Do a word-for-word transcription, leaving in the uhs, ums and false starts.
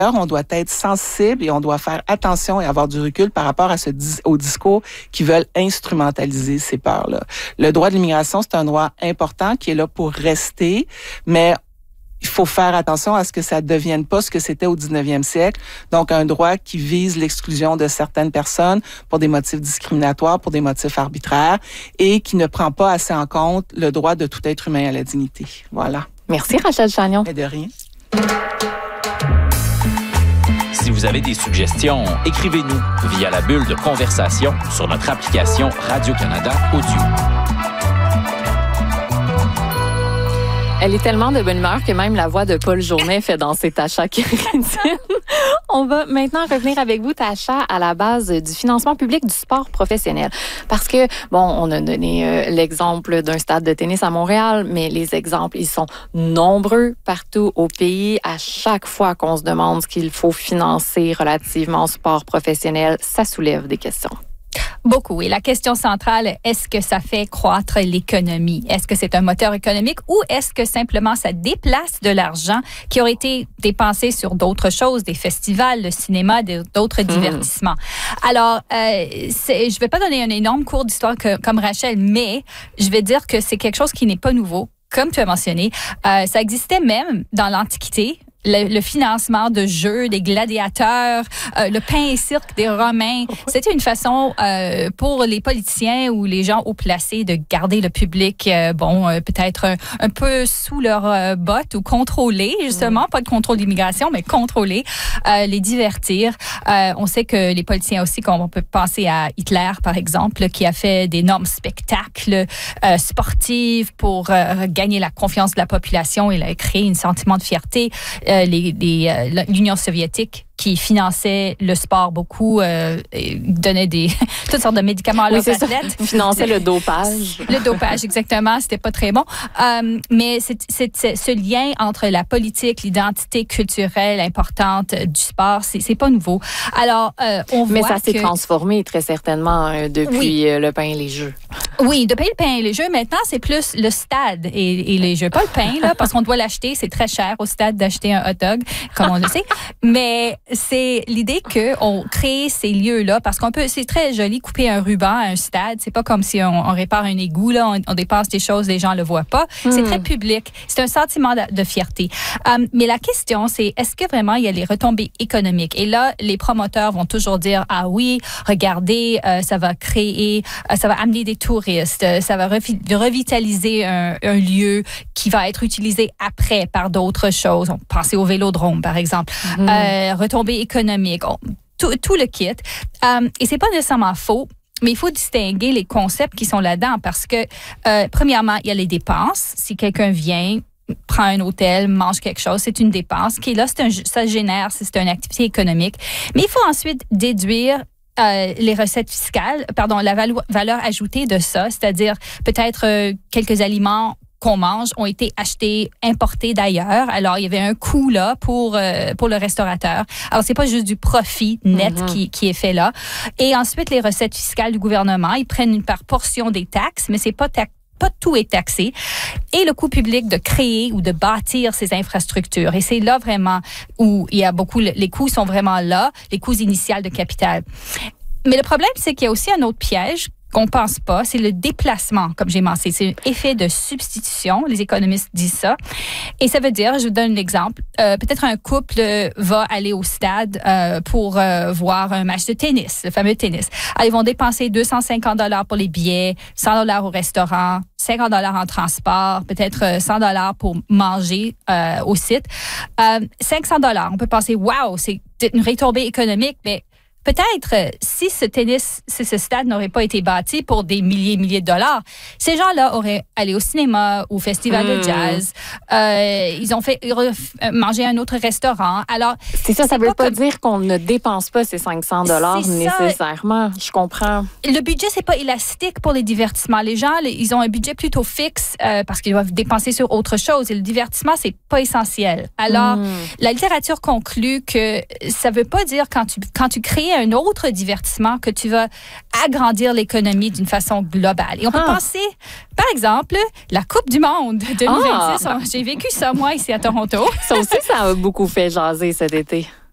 on doit être sensible et on doit faire attention et avoir du recul par rapport à ce dis- aux discours qui veulent instrumentaliser ces peurs-là. Le droit de l'immigration, c'est un droit important qui est là pour rester, mais il faut faire attention à ce que ça ne devienne pas ce que c'était au dix-neuvième siècle. Donc, un droit qui vise l'exclusion de certaines personnes pour des motifs discriminatoires, pour des motifs arbitraires et qui ne prend pas assez en compte le droit de tout être humain à la dignité. Voilà. Merci, Rachel Chagnon. Et de rien. Si vous avez des suggestions, écrivez-nous via la bulle de conversation sur notre application Radio-Canada Audio. Elle est tellement de bonne humeur que même la voix de Paul Journet fait danser Tasha Kérédine. On va maintenant revenir avec vous, Tasha, à la base du financement public du sport professionnel. Parce que, bon, on a donné euh, l'exemple d'un stade de tennis à Montréal, mais les exemples, ils sont nombreux partout au pays. À chaque fois qu'on se demande ce qu'il faut financer relativement au sport professionnel, ça soulève des questions. Beaucoup. Et la question centrale, est-ce que ça fait croître l'économie? Est-ce que c'est un moteur économique ou est-ce que simplement ça déplace de l'argent qui aurait été dépensé sur d'autres choses, des festivals, le cinéma, d'autres mmh. divertissements? Alors, euh, c'est, je ne vais pas donner un énorme cours d'histoire que, comme Rachel, mais je vais dire que c'est quelque chose qui n'est pas nouveau. Comme tu as mentionné, euh, ça existait même dans l'Antiquité. Le, le financement de jeux, des gladiateurs, euh, le pain et cirque des Romains. C'était une façon euh, pour les politiciens ou les gens haut placés de garder le public, euh, bon, euh, peut-être un, un peu sous leur euh, botte ou contrôler, justement, mmh. pas de contrôle d'immigration, mais contrôler, euh, les divertir. Euh, on sait que les politiciens aussi, qu'on peut penser à Hitler, par exemple, qui a fait d'énormes spectacles euh, sportifs pour euh, gagner la confiance de la population. Il a créé un sentiment de fierté. Euh, les, les, euh, l'Union soviétique qui finançait le sport beaucoup, euh, donnait des toutes sortes de médicaments à leurs oui, athlètes. Finançait le dopage. Le dopage, exactement. C'était pas très bon. Euh, mais c'est, c'est, c'est ce lien entre la politique, l'identité culturelle importante du sport, c'est, c'est pas nouveau. Alors, euh, on voit mais ça s'est que... transformé très certainement euh, depuis oui. euh, le pain et les jeux. Oui, depuis le pain et les jeux, maintenant, c'est plus le stade et, et les jeux. Pas le pain, là, parce qu'on doit l'acheter. C'est très cher au stade d'acheter un hot dog, comme on le sait. Mais c'est l'idée qu'on crée ces lieux-là, parce qu'on peut, c'est très joli couper un ruban à un stade. C'est pas comme si on, on répare un égout, là, on, on dépense des choses, les gens le voient pas. Mm. C'est très public. C'est un sentiment de, de fierté. Um, mais la question, c'est est-ce que vraiment il y a les retombées économiques? Et là, les promoteurs vont toujours dire, ah oui, regardez, euh, ça va créer, euh, ça va amener des touristes, euh, ça va revi- revitaliser un, un lieu qui va être utilisé après par d'autres choses. On pensez au vélodrome, par exemple. Mm. Euh, retombées économiques, on, tout, tout le kit. Um, et c'est pas nécessairement faux, mais il faut distinguer les concepts qui sont là-dedans parce que, euh, premièrement, il y a les dépenses. Si quelqu'un vient, prend un hôtel, mange quelque chose, c'est une dépense qui est là, c'est un, ça génère, c'est une activité économique. Mais il faut ensuite déduire Euh, les recettes fiscales, pardon, la valo- valeur ajoutée de ça, c'est-à-dire peut-être euh, quelques aliments qu'on mange ont été achetés, importés d'ailleurs. Alors, il y avait un coût là pour euh, pour le restaurateur. Alors, c'est pas juste du profit net mm-hmm. qui, qui est fait là. Et ensuite, les recettes fiscales du gouvernement, ils prennent une par portion des taxes, mais c'est pas taxé. Pas tout est taxé. Et le coût public de créer ou de bâtir ces infrastructures. Et c'est là vraiment où il y a beaucoup, les coûts sont vraiment là, les coûts initiaux de capital. Mais le problème, c'est qu'il y a aussi un autre piège qu'on pense pas, c'est le déplacement, comme j'ai mentionné. C'est un effet de substitution. Les économistes disent ça. Et ça veut dire, je vous donne un exemple, euh, peut-être un couple va aller au stade euh, pour euh, voir un match de tennis, le fameux tennis. Alors, ils vont dépenser deux cent cinquante dollars pour les billets, cent dollars au restaurant, cinquante dollars en transport, peut-être cent dollars pour manger euh, au site. Euh, cinq cents dollars. On peut penser, wow, c'est une retombée économique, mais peut-être, si ce tennis, si ce stade n'aurait pas été bâti pour des milliers et milliers de dollars, ces gens-là auraient allé au cinéma, au festival mmh. de jazz, euh, ils ont fait manger à un autre restaurant. Alors, c'est ça, ça ne veut pas, pas dire qu'on ne dépense pas ces cinq cents dollars nécessairement. Je comprends. Le budget, c'est pas élastique pour les divertissements. Les gens, ils ont un budget plutôt fixe euh, parce qu'ils doivent dépenser sur autre chose. Et le divertissement, c'est pas essentiel. Alors, mmh. la littérature conclut que ça veut pas dire quand tu, quand tu crées un autre divertissement que tu vas agrandir l'économie d'une façon globale. Et on peut ah. penser, par exemple, la Coupe du monde de deux mille vingt-six. Ah. J'ai vécu ça, moi, ici à Toronto. Ça aussi, ça a beaucoup fait jaser cet été.